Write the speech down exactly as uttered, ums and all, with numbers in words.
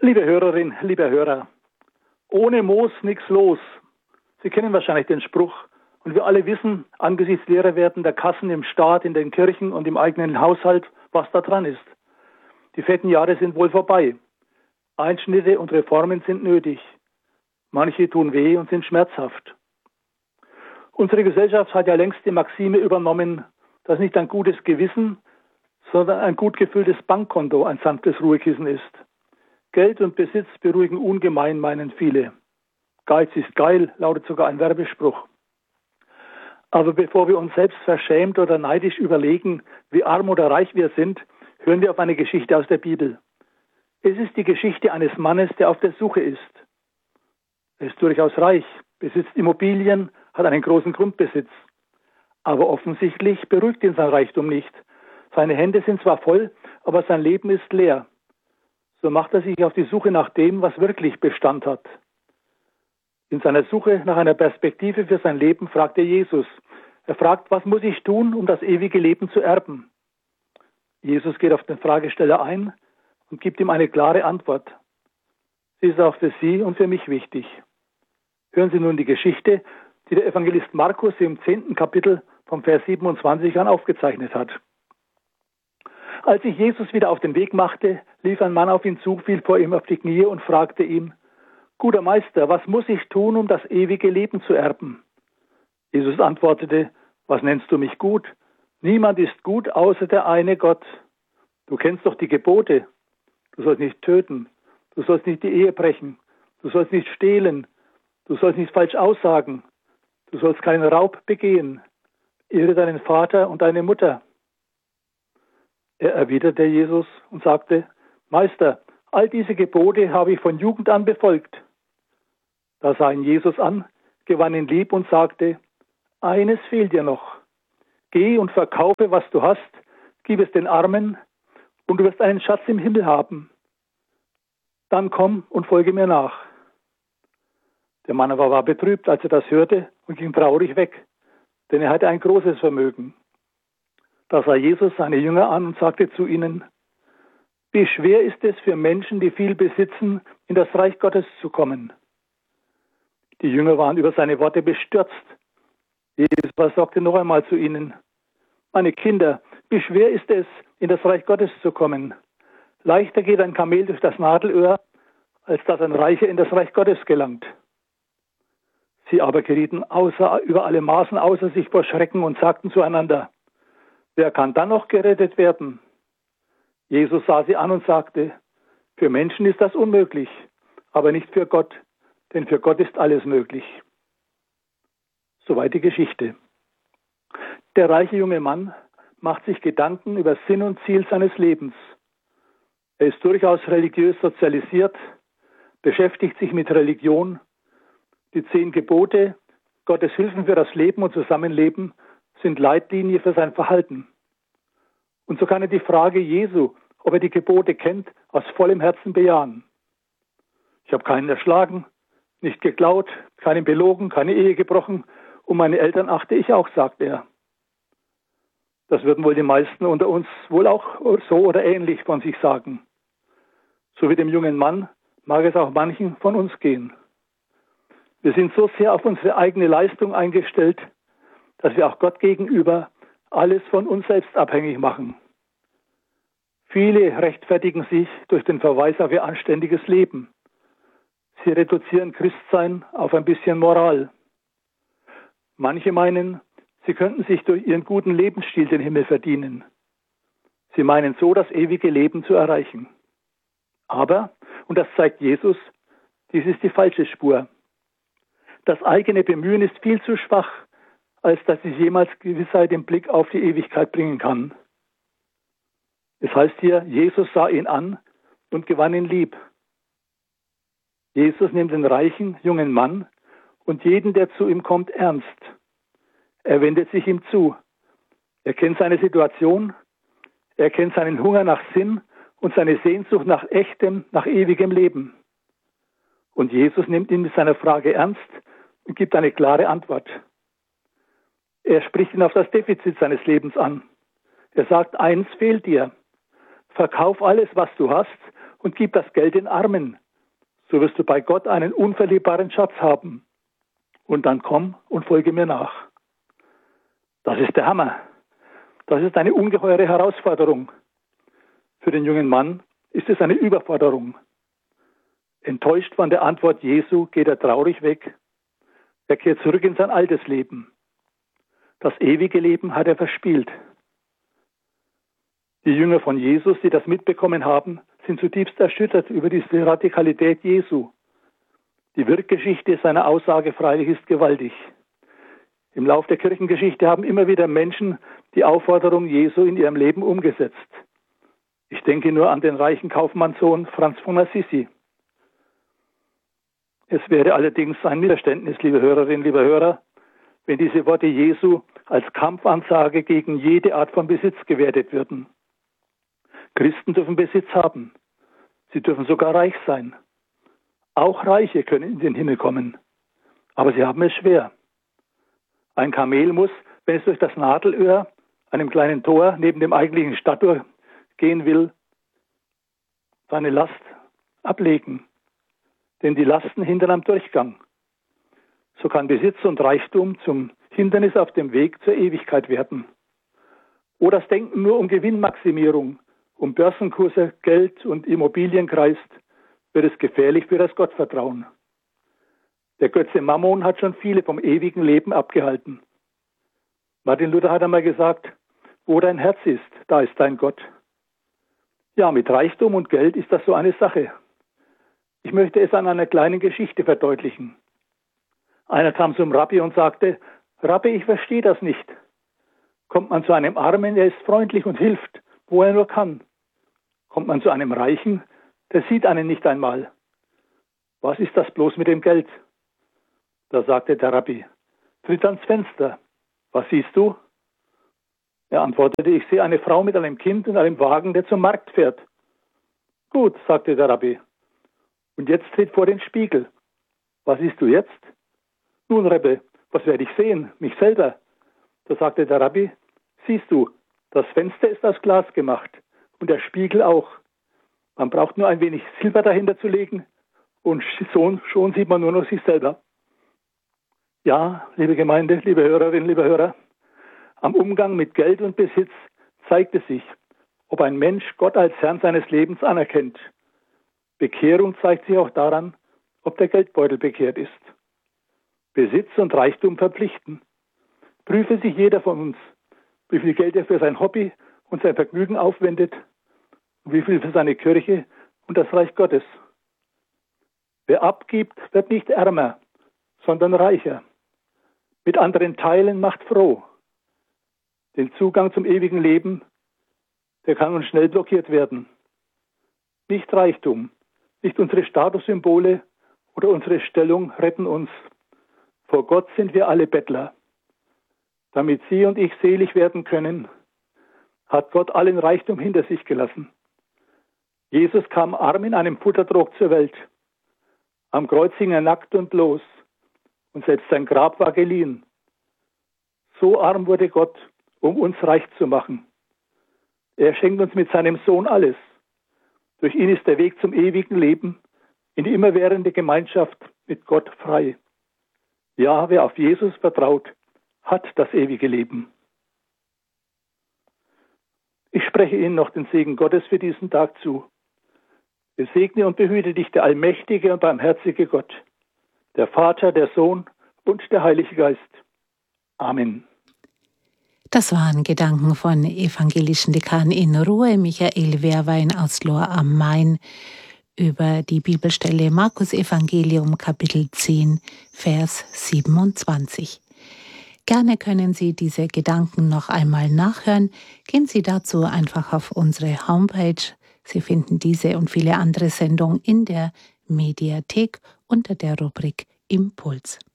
Liebe Hörerin, lieber Hörer, ohne Moos nichts los. Sie kennen wahrscheinlich den Spruch. Und wir alle wissen, angesichts leerer werdender Kassen im Staat, in den Kirchen und im eigenen Haushalt, was da dran ist. Die fetten Jahre sind wohl vorbei. Einschnitte und Reformen sind nötig. Manche tun weh und sind schmerzhaft. Unsere Gesellschaft hat ja längst die Maxime übernommen, dass nicht ein gutes Gewissen, sondern ein gut gefülltes Bankkonto ein sanftes Ruhekissen ist. Geld und Besitz beruhigen ungemein, meinen viele. Geiz ist geil, lautet sogar ein Werbespruch. Aber bevor wir uns selbst verschämt oder neidisch überlegen, wie arm oder reich wir sind, hören wir auf eine Geschichte aus der Bibel. Es ist die Geschichte eines Mannes, der auf der Suche ist. Er ist durchaus reich, besitzt Immobilien, hat einen großen Grundbesitz. Aber offensichtlich beruhigt ihn sein Reichtum nicht. Seine Hände sind zwar voll, aber sein Leben ist leer. So macht er sich auf die Suche nach dem, was wirklich Bestand hat. In seiner Suche nach einer Perspektive für sein Leben fragt er Jesus. Er fragt, was muss ich tun, um das ewige Leben zu erben? Jesus geht auf den Fragesteller ein und gibt ihm eine klare Antwort. Sie ist auch für Sie und für mich wichtig. Hören Sie nun die Geschichte, die der Evangelist Markus im zehnten Kapitel vom Vers siebenundzwanzig an aufgezeichnet hat. Als sich Jesus wieder auf den Weg machte, lief ein Mann auf ihn zu, fiel vor ihm auf die Knie und fragte ihn, Guter Meister, was muss ich tun, um das ewige Leben zu erben? Jesus antwortete, was nennst du mich gut? Niemand ist gut, außer der eine Gott. Du kennst doch die Gebote. Du sollst nicht töten. Du sollst nicht die Ehe brechen. Du sollst nicht stehlen. Du sollst nicht falsch aussagen. Du sollst keinen Raub begehen. Ehre deinen Vater und deine Mutter. Er erwiderte Jesus und sagte, Meister, all diese Gebote habe ich von Jugend an befolgt. Da sah ihn Jesus an, gewann ihn lieb und sagte, eines fehlt dir noch. Geh und verkaufe, was du hast, gib es den Armen und du wirst einen Schatz im Himmel haben. Dann komm und folge mir nach. Der Mann aber war betrübt, als er das hörte und ging traurig weg, denn er hatte ein großes Vermögen. Da sah Jesus seine Jünger an und sagte zu ihnen, wie schwer ist es für Menschen, die viel besitzen, in das Reich Gottes zu kommen. Die Jünger waren über seine Worte bestürzt. Jesus sagte noch einmal zu ihnen, meine Kinder, wie schwer ist es, in das Reich Gottes zu kommen. Leichter geht ein Kamel durch das Nadelöhr, als dass ein Reicher in das Reich Gottes gelangt. Sie aber gerieten außer, über alle Maßen außer sich vor Schrecken und sagten zueinander, wer kann dann noch gerettet werden? Jesus sah sie an und sagte, für Menschen ist das unmöglich, aber nicht für Gott, denn für Gott ist alles möglich. Soweit die Geschichte. Der reiche junge Mann macht sich Gedanken über Sinn und Ziel seines Lebens. Er ist durchaus religiös sozialisiert, beschäftigt sich mit Religion. Die zehn Gebote, Gottes Hilfen für das Leben und Zusammenleben sind Leitlinie für sein Verhalten. Und so kann er die Frage Jesu, ob er die Gebote kennt, aus vollem Herzen bejahen. Ich habe keinen erschlagen, nicht geklaut, keinen belogen, keine Ehe gebrochen, und meine Eltern achte ich auch, sagt er. Das würden wohl die meisten unter uns wohl auch so oder ähnlich von sich sagen. So wie dem jungen Mann mag es auch manchen von uns gehen. Wir sind so sehr auf unsere eigene Leistung eingestellt, dass wir auch Gott gegenüber alles von uns selbst abhängig machen. Viele rechtfertigen sich durch den Verweis auf ihr anständiges Leben. Sie reduzieren Christsein auf ein bisschen Moral. Manche meinen, sie könnten sich durch ihren guten Lebensstil den Himmel verdienen. Sie meinen so, das ewige Leben zu erreichen. Aber, und das zeigt Jesus, dies ist die falsche Spur. Das eigene Bemühen ist viel zu schwach, als dass es jemals Gewissheit im Blick auf die Ewigkeit bringen kann. Es heißt hier, Jesus sah ihn an und gewann ihn lieb. Jesus nimmt den reichen, jungen Mann und jeden, der zu ihm kommt, ernst. Er wendet sich ihm zu. Er kennt seine Situation, er kennt seinen Hunger nach Sinn und seine Sehnsucht nach echtem, nach ewigem Leben. Und Jesus nimmt ihn mit seiner Frage ernst und gibt eine klare Antwort. Er spricht ihn auf das Defizit seines Lebens an. Er sagt, eins fehlt dir. Verkauf alles, was du hast, und gib das Geld den Armen. So wirst du bei Gott einen unverlierbaren Schatz haben. Und dann komm und folge mir nach. Das ist der Hammer. Das ist eine ungeheure Herausforderung. Für den jungen Mann ist es eine Überforderung. Enttäuscht von der Antwort Jesu geht er traurig weg. Er kehrt zurück in sein altes Leben. Das ewige Leben hat er verspielt. Die Jünger von Jesus, die das mitbekommen haben, sind zutiefst erschüttert über diese Radikalität Jesu. Die Wirkgeschichte seiner Aussage freilich ist gewaltig. Im Lauf der Kirchengeschichte haben immer wieder Menschen die Aufforderung Jesu in ihrem Leben umgesetzt. Ich denke nur an den reichen Kaufmannssohn Franz von Assisi. Es wäre allerdings ein Missverständnis, liebe Hörerinnen, liebe Hörer, wenn diese Worte Jesu als Kampfansage gegen jede Art von Besitz gewertet würden. Christen dürfen Besitz haben. Sie dürfen sogar reich sein. Auch Reiche können in den Himmel kommen. Aber sie haben es schwer. Ein Kamel muss, wenn es durch das Nadelöhr, einem kleinen Tor neben dem eigentlichen Stadttor gehen will, seine Last ablegen. Denn die Lasten hindern am Durchgang. So kann Besitz und Reichtum zum Hindernis auf dem Weg zur Ewigkeit werden. Oder das Denken nur um Gewinnmaximierung, um Börsenkurse, Geld und Immobilien kreist, wird es gefährlich für das Gottvertrauen. Der Götze Mammon hat schon viele vom ewigen Leben abgehalten. Martin Luther hat einmal gesagt, wo dein Herz ist, da ist dein Gott. Ja, mit Reichtum und Geld ist das so eine Sache. Ich möchte es an einer kleinen Geschichte verdeutlichen. Einer kam zum Rabbi und sagte, Rabbi, ich verstehe das nicht. Kommt man zu einem Armen, er ist freundlich und hilft, wo er nur kann. Kommt man zu einem Reichen, der sieht einen nicht einmal. Was ist das bloß mit dem Geld? Da sagte der Rabbi, tritt ans Fenster. Was siehst du? Er antwortete, ich sehe eine Frau mit einem Kind und einem Wagen, der zum Markt fährt. Gut, sagte der Rabbi. Und jetzt tritt vor den Spiegel. Was siehst du jetzt? Nun, Rebbe, was werde ich sehen? Mich selber. Da sagte der Rabbi, siehst du, das Fenster ist aus Glas gemacht und der Spiegel auch. Man braucht nur ein wenig Silber dahinter zu legen und schon, schon sieht man nur noch sich selber. Ja, liebe Gemeinde, liebe Hörerinnen, liebe Hörer, am Umgang mit Geld und Besitz zeigt es sich, ob ein Mensch Gott als Herrn seines Lebens anerkennt. Bekehrung zeigt sich auch daran, ob der Geldbeutel bekehrt ist. Besitz und Reichtum verpflichten. Prüfe sich jeder von uns, wie viel Geld er für sein Hobby und sein Vergnügen aufwendet und wie viel für seine Kirche und das Reich Gottes. Wer abgibt, wird nicht ärmer, sondern reicher. Mit anderen teilen macht froh. Den Zugang zum ewigen Leben, der kann uns schnell blockiert werden. Nicht Reichtum, nicht unsere Statussymbole oder unsere Stellung retten uns. Vor Gott sind wir alle Bettler. Damit Sie und ich selig werden können, hat Gott allen Reichtum hinter sich gelassen. Jesus kam arm in einem Futtertrog zur Welt. Am Kreuz hing er nackt und bloß und selbst sein Grab war geliehen. So arm wurde Gott, um uns reich zu machen. Er schenkt uns mit seinem Sohn alles. Durch ihn ist der Weg zum ewigen Leben in die immerwährende Gemeinschaft mit Gott frei. Ja, wer auf Jesus vertraut, hat das ewige Leben. Ich spreche Ihnen noch den Segen Gottes für diesen Tag zu. Besegne und behüte dich der allmächtige und barmherzige Gott, der Vater, der Sohn und der Heilige Geist. Amen. Das waren Gedanken von evangelischen Dekan in Ruhe, Michael Wehrwein aus Lohr am Main, über die Bibelstelle Markus Evangelium Kapitel zehn, Vers siebenundzwanzig. Gerne können Sie diese Gedanken noch einmal nachhören. Gehen Sie dazu einfach auf unsere Homepage. Sie finden diese und viele andere Sendungen in der Mediathek unter der Rubrik Impuls.